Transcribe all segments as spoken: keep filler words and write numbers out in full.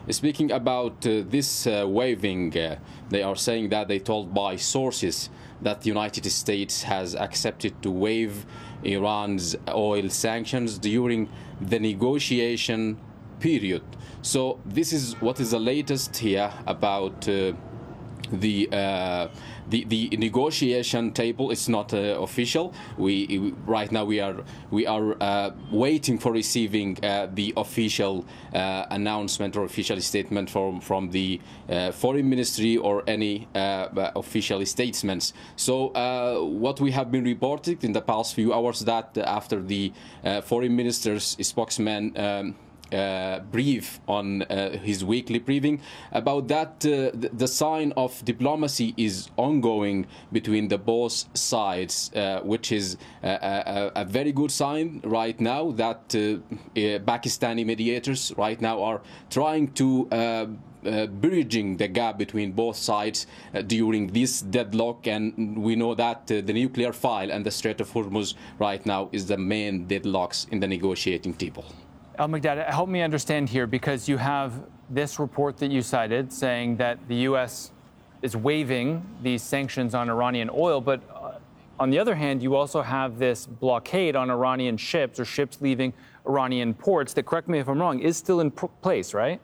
speaking about uh, this uh, waiving, uh, they are saying that they told by sources that the United States has accepted to waive Iran's oil sanctions during the negotiation period. So this is what is the latest here about uh, the, uh, the the negotiation table. It's not uh, official. We, we right now we are we are uh, waiting for receiving uh, the official uh, announcement or official statement from from the uh, foreign ministry or any uh, official statements. So uh, what we have been reported in the past few hours, that after the uh, foreign minister's spokesman Um, Uh, brief on uh, his weekly briefing about that, uh, the, the sign of diplomacy is ongoing between the both sides, uh, which is a, a, a very good sign right now that uh, uh, Pakistani mediators right now are trying to uh, Uh, bridging the gap between both sides uh, during this deadlock, and we know that uh, the nuclear file and the Strait of Hormuz right now is the main deadlocks in the negotiating table. Al-Mikdad, help me understand here, because you have this report that you cited saying that the U S is waiving these sanctions on Iranian oil, but uh, on the other hand, you also have this blockade on Iranian ships or ships leaving Iranian ports that, correct me if I'm wrong, is still in place, right?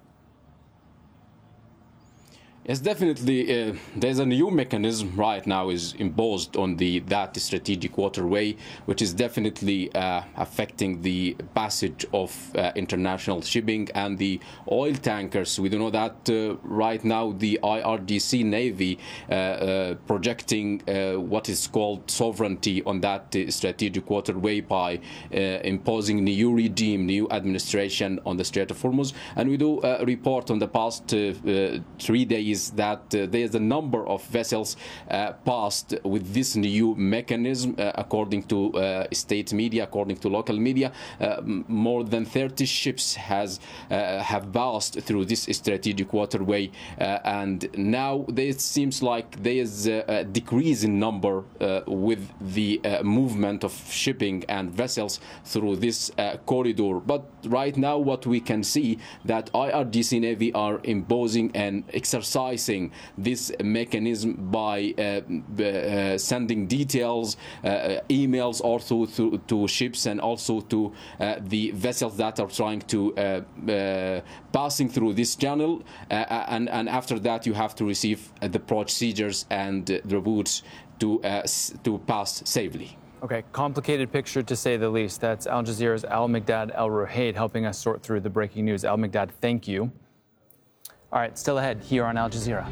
Yes, definitely. Uh, there's a new mechanism right now is imposed on the that strategic waterway, which is definitely uh, affecting the passage of uh, international shipping and the oil tankers. We do know that uh, right now the I R G C Navy uh, uh, projecting uh, what is called sovereignty on that uh, strategic waterway by uh, imposing new regime, new administration on the Strait of Hormuz. And we do uh, report on the past uh, uh, three days that uh, there's a number of vessels uh, passed with this new mechanism, uh, according to uh, state media, according to local media. Uh, more than thirty ships has uh, have passed through this strategic waterway, uh, and now it seems like there's a, a decrease in number uh, with the uh, movement of shipping and vessels through this uh, corridor. But right now what we can see that I R G C Navy are imposing and exercising this mechanism by uh, uh, sending details, uh, emails also to, to ships and also to uh, the vessels that are trying to uh, uh, passing through this channel, uh, and, and after that you have to receive uh, the procedures and uh, the routes to, uh, to pass safely. Okay, complicated picture to say the least. That's Al Jazeera's Al-Mikdad El-Ruhaid helping us sort through the breaking news. Al-Mikdad, thank you. All right, still ahead here on Al Jazeera.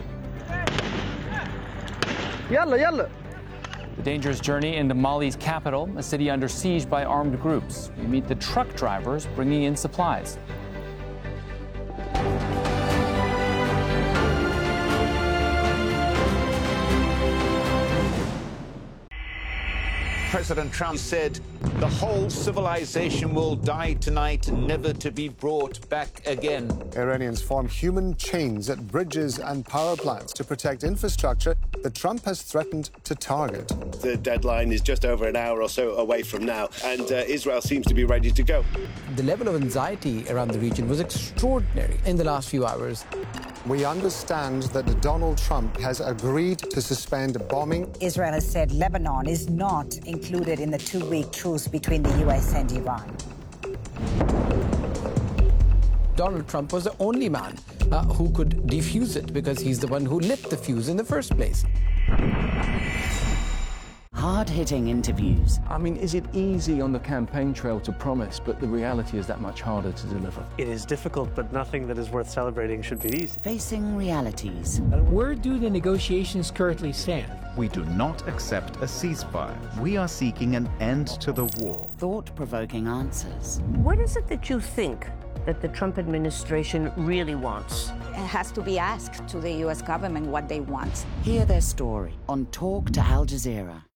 Yalla, yalla. The dangerous journey into Mali's capital, a city under siege by armed groups. We meet the truck drivers bringing in supplies. President Trump said the whole civilization will die tonight, never to be brought back again. Iranians form human chains at bridges and power plants to protect infrastructure that Trump has threatened to target. The deadline is just over an hour or so away from now, and uh, Israel seems to be ready to go. The level of anxiety around the region was extraordinary in the last few hours. We understand that Donald Trump has agreed to suspend bombing. Israel has said Lebanon is not included in the two-week truce between the U S and Iran. Donald Trump was the only man uh, who could defuse it, because he's the one who lit the fuse in the first place. Hard-hitting interviews. I mean, is it easy on the campaign trail to promise, but the reality is that much harder to deliver? It is difficult, but nothing that is worth celebrating should be easy. Facing realities. Where do the negotiations currently stand? We do not accept a ceasefire. We are seeking an end to the war. Thought-provoking answers. What is it that you think that the Trump administration really wants? It has to be asked to the U S government what they want. Hear their story on Talk to Al Jazeera.